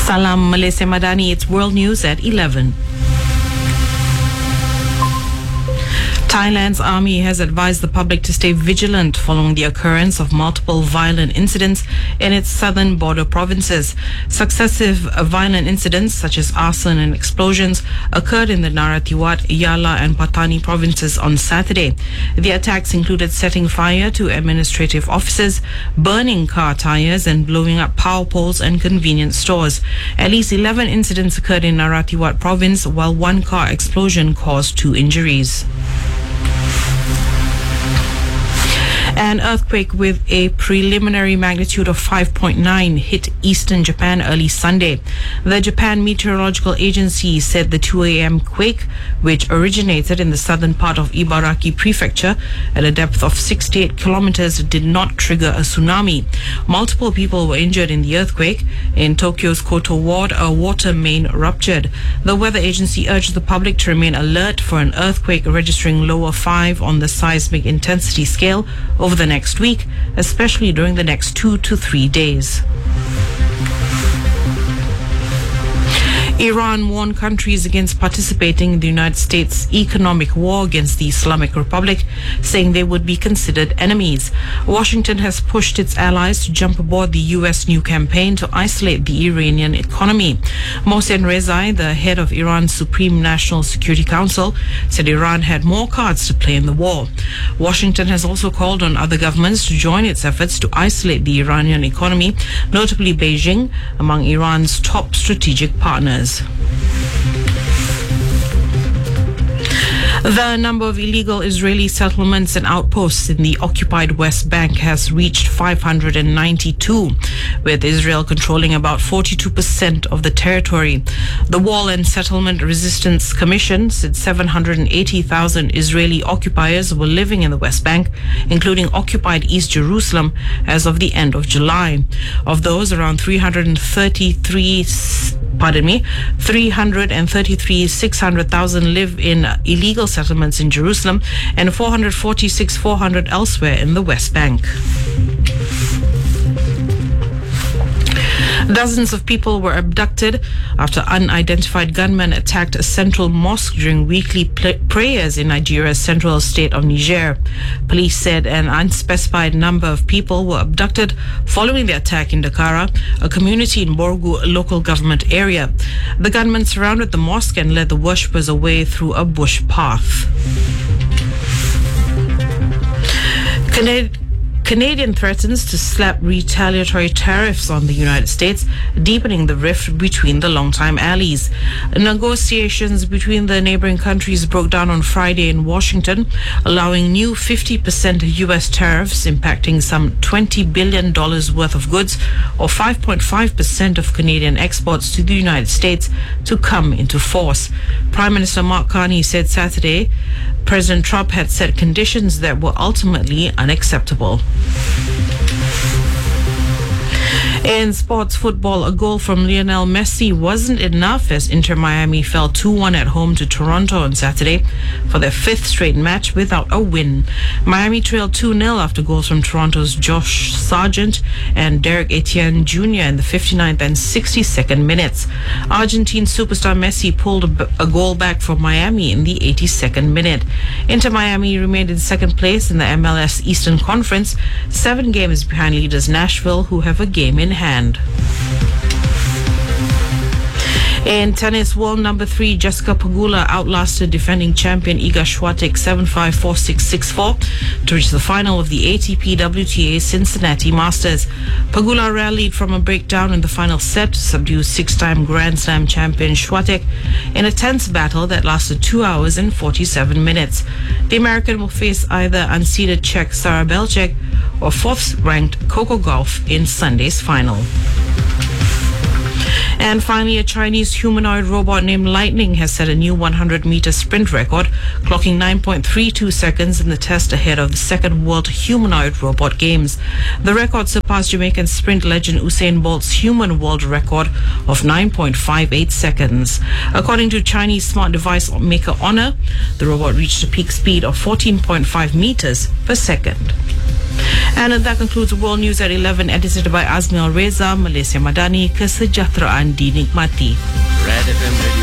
Salam Malaysia Madani, it's World News at 11. Thailand's army has advised the public to stay vigilant following the occurrence of multiple violent incidents in its southern border provinces. Successive violent incidents such as arson and explosions occurred in the Narathiwat, Yala and Patani provinces on Saturday. The attacks included setting fire to administrative offices, burning car tires and blowing up power poles and convenience stores. At least 11 incidents occurred in Narathiwat province, while one car explosion caused 2 injuries. An earthquake with a preliminary magnitude of 5.9 hit eastern Japan early Sunday. The Japan Meteorological Agency said the 2 a.m. quake, which originated in the southern part of Ibaraki Prefecture at a depth of 68 kilometers, did not trigger a tsunami. Multiple people were injured in the earthquake. In Tokyo's Koto ward, a water main ruptured. The weather agency urged the public to remain alert for an earthquake registering lower 5 on the seismic intensity scale over the next week, especially during the next 2 to 3 days. Iran warned countries against participating in the United States' economic war against the Islamic Republic, saying they would be considered enemies. Washington has pushed its allies to jump aboard the U.S. new campaign to isolate the Iranian economy. Mohsen Rezai, the head of Iran's Supreme National Security Council, said Iran had more cards to play in the war. Washington has also called on other governments to join its efforts to isolate the Iranian economy, notably Beijing, among Iran's top strategic partners. The number of illegal Israeli settlements and outposts in the occupied West Bank has reached 592, with Israel controlling about 42% of the territory. The Wall and Settlement Resistance Commission said 780,000 Israeli occupiers were living in the West Bank, including occupied East Jerusalem, as of the end of July. Of those, around 333,600,000 live in illegal settlements in Jerusalem and 446,400 elsewhere in the West Bank. Dozens of people were abducted after unidentified gunmen attacked a central mosque during weekly prayers in Nigeria's central state of Niger. Police said an unspecified number of people were abducted following the attack in Dakara, a community in Borgu local government area. The gunmen surrounded the mosque and led the worshippers away through a bush path. Canadian threatens to slap retaliatory tariffs on the United States, deepening the rift between the longtime allies. Negotiations between the neighboring countries broke down on Friday in Washington, allowing new 50% U.S. tariffs impacting some $20 billion worth of goods, or 5.5% of Canadian exports to the United States, to come into force. Prime Minister Mark Carney said Saturday President Trump had set conditions that were ultimately unacceptable. In sports football, a goal from Lionel Messi wasn't enough as Inter Miami fell 2-1 at home to Toronto on Saturday for their 5th straight match without a win. Miami trailed 2-0 after goals from Toronto's Josh Sargent and Derek Etienne Jr. in the 59th and 62nd minutes. Argentine superstar Messi pulled a goal back for Miami in the 82nd minute. Inter Miami remained in second place in the MLS Eastern Conference, 7 games behind leaders Nashville, who have a game in hand. In tennis, world number 3 Jessica Pegula outlasted defending champion Iga Swiatek 7-5, 4-6, 6-4 to reach the final of the ATP WTA Cincinnati Masters. Pegula rallied from a breakdown in the final set to subdue 6-time Grand Slam champion Swiatek in a tense battle that lasted 2 hours and 47 minutes. The American will face either unseeded Czech Sara Belchek or 4th-ranked Coco Gauff in Sunday's final. And finally, a Chinese humanoid robot named Lightning has set a new 100-meter sprint record, clocking 9.32 seconds in the test ahead of the second World Humanoid Robot Games. The record surpassed Jamaican sprint legend Usain Bolt's human world record of 9.58 seconds. According to Chinese smart device maker Honor, the robot reached a peak speed of 14.5 meters per second. And that concludes World News at 11, edited by Azmi Al-Reza, Malaysia Madani, Kesejahteraan akan dinikmati. Red FM